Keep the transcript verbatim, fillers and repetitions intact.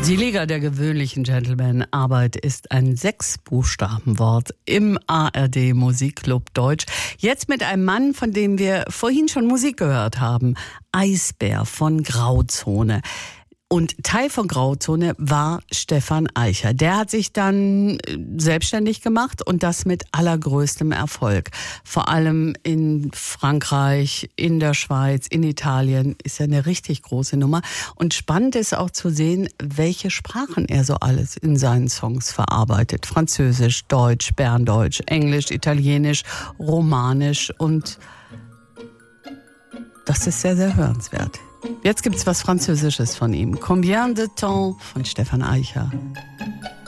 Seliger der gewöhnlichen Gentleman-Arbeit ist ein Sechs-Buchstaben-Wort im A R D Musikclub Deutsch. Jetzt mit einem Mann, von dem wir vorhin schon Musik gehört haben. Eisbär von Grauzone. Und Teil von Grauzone war Stefan Eicher. Der hat sich dann selbstständig gemacht und das mit allergrößtem Erfolg. Vor allem in Frankreich, in der Schweiz, in Italien ist er eine richtig große Nummer. Und spannend ist auch zu sehen, welche Sprachen er so alles in seinen Songs verarbeitet. Französisch, Deutsch, Berndeutsch, Englisch, Italienisch, Romanisch und das ist sehr, sehr hörenswert. Jetzt gibt's was Französisches von ihm. Combien de temps von Stefan Eicher.